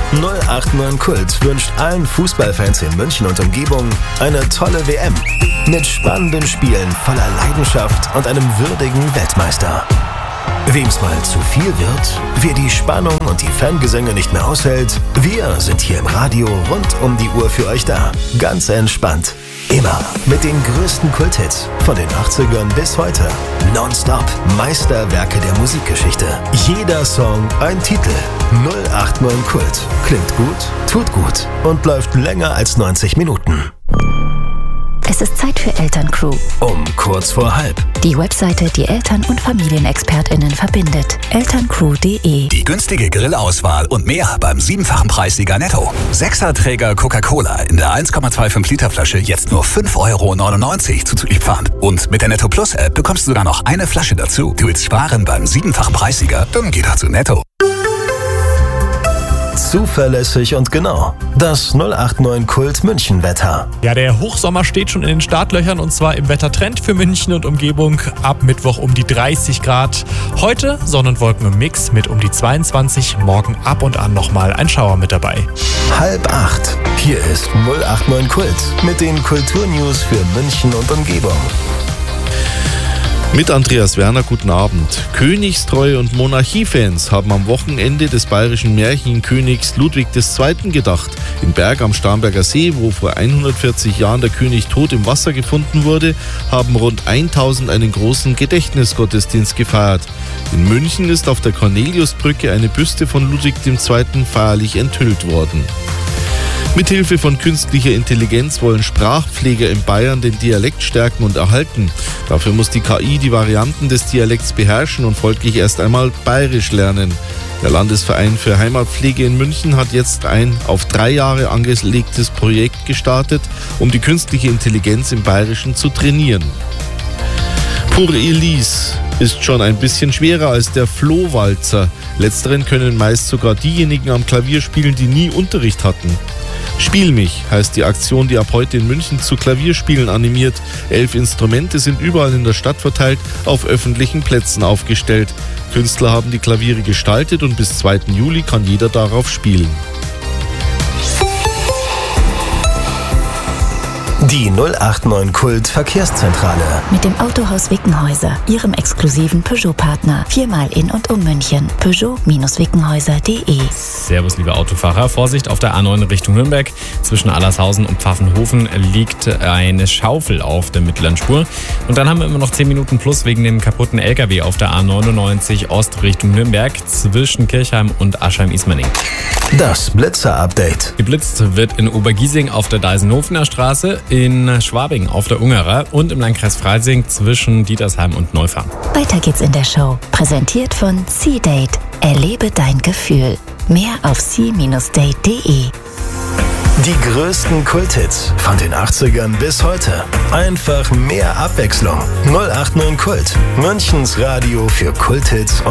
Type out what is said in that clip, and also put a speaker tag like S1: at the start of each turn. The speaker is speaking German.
S1: 089 Kult wünscht allen Fußballfans in München und Umgebung eine tolle WM. Mit spannenden Spielen voller Leidenschaft und einem würdigen Weltmeister. Wem's mal zu viel wird, wer die Spannung und die Fangesänge nicht mehr aushält, wir sind hier im Radio rund um die Uhr für euch da. Ganz entspannt. Immer mit den größten Kulthits von den 80ern bis heute. Nonstop Meisterwerke der Musikgeschichte. Jeder Song ein Titel. 089 Kult. Klingt gut, tut gut und läuft länger als 90 Minuten.
S2: Es ist Zeit für Elterncrew.
S1: Um kurz vor halb.
S2: Die Webseite, die Eltern- und FamilienexpertInnen verbindet. Elterncrew.de.
S3: Die günstige Grillauswahl und mehr beim 7-fachen Preissieger Netto. 6er-Träger Coca-Cola in der 1,25 Liter Flasche jetzt nur 5,99 € zuzüglich Pfand. Und mit der Netto Plus App bekommst du sogar noch eine Flasche dazu. Du willst sparen beim 7-fachen Preissieger? Dann geh doch zu Netto.
S1: Zuverlässig und genau. Das 089 Kult München Wetter.
S4: Ja, der Hochsommer steht schon in den Startlöchern und zwar im Wettertrend für München und Umgebung. Ab Mittwoch um die 30 Grad. Heute Sonne und Wolken im Mix mit um die 22. Morgen ab und an nochmal ein Schauer mit dabei.
S1: 7:30. Hier ist 089 Kult mit den Kulturnews für München und Umgebung.
S5: Mit Andreas Werner, guten Abend. Königstreue und Monarchiefans haben am Wochenende des bayerischen Märchenkönigs Ludwig II. Gedacht. In Berg am Starnberger See, wo vor 140 Jahren der König tot im Wasser gefunden wurde, haben rund 1000 einen großen Gedächtnisgottesdienst gefeiert. In München ist auf der Corneliusbrücke eine Büste von Ludwig II. Feierlich enthüllt worden. Mithilfe von künstlicher Intelligenz wollen Sprachpfleger in Bayern den Dialekt stärken und erhalten. Dafür muss die KI die Varianten des Dialekts beherrschen und folglich erst einmal Bayerisch lernen. Der Landesverein für Heimatpflege in München hat jetzt ein auf 3 Jahre angelegtes Projekt gestartet, um die künstliche Intelligenz im Bayerischen zu trainieren. Pour Elise ist schon ein bisschen schwerer als der Flohwalzer. Letzteren können meist sogar diejenigen am Klavier spielen, die nie Unterricht hatten. Spiel mich heißt die Aktion, die ab heute in München zu Klavierspielen animiert. 11 Instrumente sind überall in der Stadt verteilt, auf öffentlichen Plätzen aufgestellt. Künstler haben die Klaviere gestaltet und bis 2. Juli kann jeder darauf spielen.
S1: Die 089 Kult Verkehrszentrale.
S2: Mit dem Autohaus Wickenhäuser, Ihrem exklusiven Peugeot-Partner. 4-mal in und um München. Peugeot-Wickenhäuser.de.
S6: Servus, liebe Autofahrer. Vorsicht auf der A9 Richtung Nürnberg. Zwischen Allershausen und Pfaffenhofen liegt eine Schaufel auf der mittleren Spur. Und dann haben wir immer noch 10 Minuten plus wegen dem kaputten LKW auf der A99 Ost Richtung Nürnberg zwischen Kirchheim und Aschheim-Ismaning.
S1: Das Blitzer-Update.
S6: Geblitzt wird in Obergiesing auf der Deisenhofener Straße, in Schwabing auf der Ungerer und im Landkreis Freising zwischen Dietersheim und Neufahren.
S2: Weiter geht's in der Show. Präsentiert von C-Date. Erlebe dein Gefühl. Mehr auf c-date.de.
S1: Die größten Kulthits von den 80ern bis heute. Einfach mehr Abwechslung. 089 Kult. Münchens Radio für Kulthits